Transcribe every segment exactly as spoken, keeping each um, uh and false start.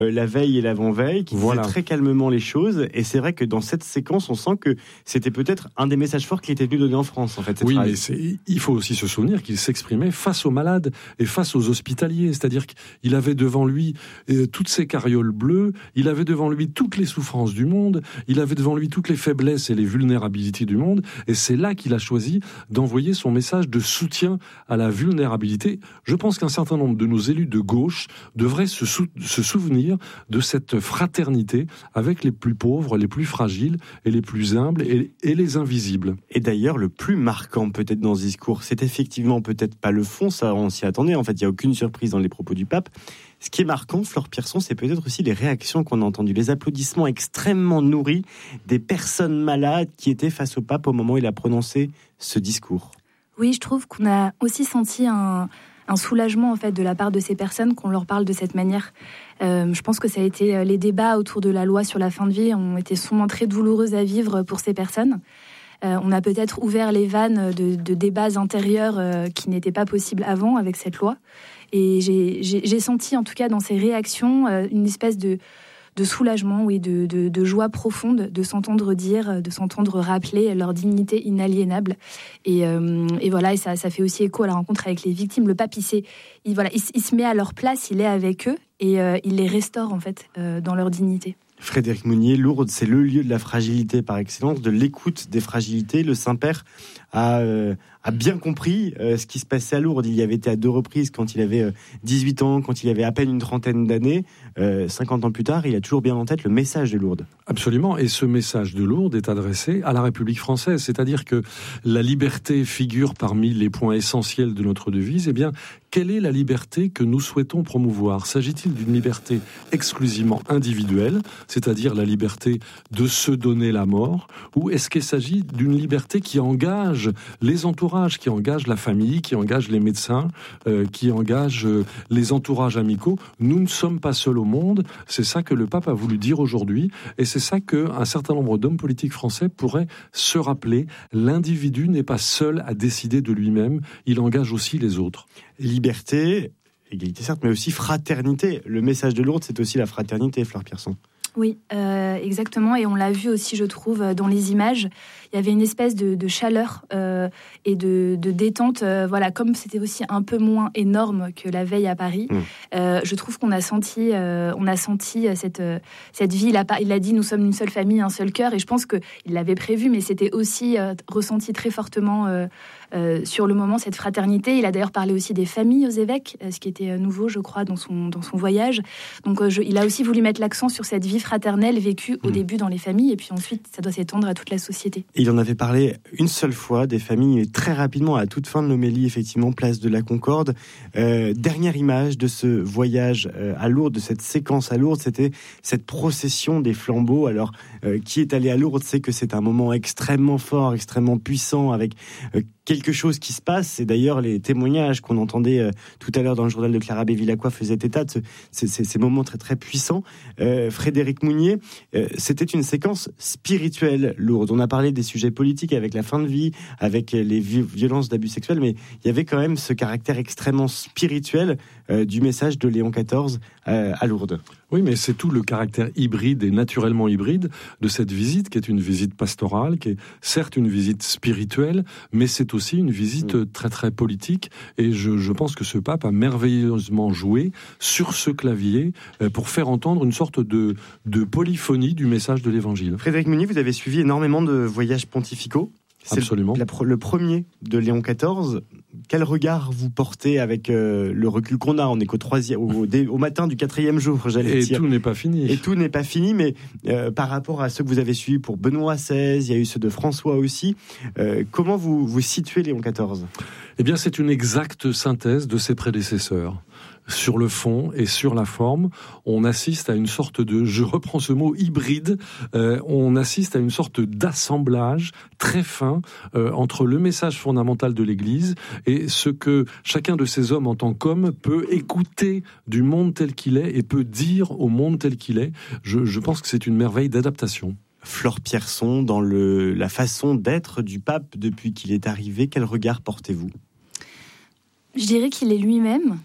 la veille et l'avant-veille, qui voilà. disait très calmement les choses. Et c'est vrai que dans cette séquence, on sent que c'était peut-être un des messages forts qui était venu donner en France, en fait. Cette oui, phrase. mais c'est, il faut aussi se souvenir qu'il s'exprimait face aux malades et face aux hospitaliers. C'est-à-dire qu'il avait devant lui euh, toutes ces carrioles bleues, il avait devant lui toutes les souffrances du monde, il avait devant lui toutes les faiblesses et les vulnérabilités du monde. Et c'est là qu'il a choisi d'envoyer son message de soutien à la vulnérabilité. Je pense qu'un certain nombre de nos élus de gauche devraient se, sou- se souvenir de cette fraternité avec les plus pauvres, les plus fragiles et les plus humbles et, et les invisibles. Et d'ailleurs, le plus marquant peut-être dans ce discours, c'est effectivement peut-être pas le fond, ça on s'y attendait, en fait il n'y a aucune surprise dans les propos du pape. Ce qui est marquant, Flore Pierson, c'est peut-être aussi les réactions qu'on a entendues, les applaudissements extrêmement nourris des personnes malades qui étaient face au pape au moment où il a prononcé ce discours. Oui, je trouve qu'on a aussi senti un, un soulagement en fait de la part de ces personnes qu'on leur parle de cette manière. Euh, je pense que ça a été les débats autour de la loi sur la fin de vie ont été souvent très douloureux à vivre pour ces personnes. Euh, on a peut-être ouvert les vannes de, de débats intérieurs euh, qui n'étaient pas possibles avant avec cette loi. Et j'ai, j'ai, j'ai senti, en tout cas, dans ces réactions, euh, une espèce de, de soulagement, oui, de, de, de joie profonde, de s'entendre dire, de s'entendre rappeler leur dignité inaliénable. Et, euh, et voilà, et ça, ça fait aussi écho à la rencontre avec les victimes. Le pape, il, s'est, il, voilà, il, il se met à leur place, il est avec eux, et euh, il les restaure, en fait, euh, dans leur dignité. Frédéric Mounier, Lourdes, c'est le lieu de la fragilité par excellence, de l'écoute des fragilités. Le Saint-Père a, euh, a bien compris euh, ce qui se passait à Lourdes. Il y avait été à deux reprises quand il avait euh, dix-huit ans, quand il avait à peine une trentaine d'années. Euh, cinquante ans plus tard, il a toujours bien en tête le message de Lourdes. Absolument, et ce message de Lourdes est adressé à la République française, c'est-à-dire que la liberté figure parmi les points essentiels de notre devise. Eh bien, quelle est la liberté que nous souhaitons promouvoir ? S'agit-il d'une liberté exclusivement individuelle, c'est-à-dire la liberté de se donner la mort, ou est-ce qu'il s'agit d'une liberté qui engage les entourages, qui engage la famille, qui engage les médecins, euh, qui engage euh, les entourages amicaux ? Nous ne sommes pas seuls au monde, c'est ça que le pape a voulu dire aujourd'hui, et c'est ça qu'un certain nombre d'hommes politiques français pourraient se rappeler. L'individu n'est pas seul à décider de lui-même, il engage aussi les autres. Liberté, égalité certes, mais aussi fraternité. Le message de Lourdes, c'est aussi la fraternité, Flore Pierson. Oui, euh, exactement. Et on l'a vu aussi, je trouve, dans les images. Il y avait une espèce de, de chaleur euh, et de, de détente. Euh, voilà, comme c'était aussi un peu moins énorme que la veille à Paris, mmh. euh, je trouve qu'on a senti, euh, on a senti cette, cette vie. Il a, il a dit, nous sommes une seule famille, un seul cœur. Et je pense qu'il l'avait prévu, mais c'était aussi euh, ressenti très fortement euh, euh, sur le moment, cette fraternité. Il a d'ailleurs parlé aussi des familles aux évêques, ce qui était nouveau, je crois, dans son, dans son voyage. Donc, euh, je, il a aussi voulu mettre l'accent sur cette vie fraternelle vécue au mmh. début dans les familles, et puis ensuite, ça doit s'étendre à toute la société. Il en avait parlé une seule fois des familles, très rapidement, à toute fin de l'homélie, effectivement, place de la Concorde. Euh, dernière image de ce voyage euh, à Lourdes, de cette séquence à Lourdes, c'était cette procession des flambeaux. Alors, euh, qui est allé à Lourdes sait que c'est un moment extrêmement fort, extrêmement puissant, avec euh, quelque chose qui se passe. Et d'ailleurs, les témoignages qu'on entendait euh, tout à l'heure dans le journal de Clara Bévilacqua faisaient état de ce, ces, ces, ces moments très très puissants. Euh, Frédéric Mounier, euh, c'était une séquence spirituelle, Lourdes. On a parlé des sujets politiques avec la fin de vie, avec les violences d'abus sexuels, mais il y avait quand même ce caractère extrêmement spirituel euh, du message de Léon quatorze euh, à Lourdes. Oui, mais c'est tout le caractère hybride et naturellement hybride de cette visite, qui est une visite pastorale, qui est certes une visite spirituelle, mais c'est aussi une visite mmh. très très politique. Et je, je pense que ce pape a merveilleusement joué sur ce clavier euh, pour faire entendre une sorte de, de polyphonie du message de l'Évangile. Frédéric Mounier, vous avez suivi énormément de voyages pontificaux. C'est Absolument. Le, la, le premier de Léon quatorze. Quel regard vous portez avec euh, le recul qu'on a ? On est qu'au troisième, au, au matin du quatrième jour, j'allais Et dire. tout n'est pas fini. Et tout n'est pas fini, mais euh, par rapport à ceux que vous avez suivis pour Benoît seize, il y a eu ceux de François aussi. Euh, comment vous, vous situez Léon quatorze ? Eh bien, c'est une exacte synthèse de ses prédécesseurs. Sur le fond et sur la forme, on assiste à une sorte de, je reprends ce mot, hybride, euh, on assiste à une sorte d'assemblage très fin euh, entre le message fondamental de l'Église et ce que chacun de ces hommes en tant qu'homme peut écouter du monde tel qu'il est et peut dire au monde tel qu'il est. Je, je pense que c'est une merveille d'adaptation. Flore Pierson, dans le, la façon d'être du pape depuis qu'il est arrivé, quel regard portez-vous ? Je dirais qu'il est lui-même.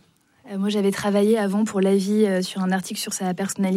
Euh, moi, j'avais travaillé avant pour La Vie euh, sur un article sur sa personnalité.